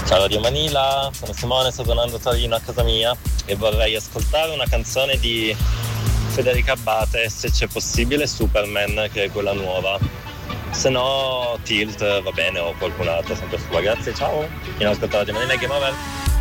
Ciao Radio Manila, sono Simone, sto tornando a Torino a casa mia e vorrei ascoltare una canzone di Federica Abbate, se c'è possibile Superman, che è quella nuova. Se no Tilt va bene o qualcun altro, sempre sua. Grazie, ciao. Io ascolto Radio Manila Game Over.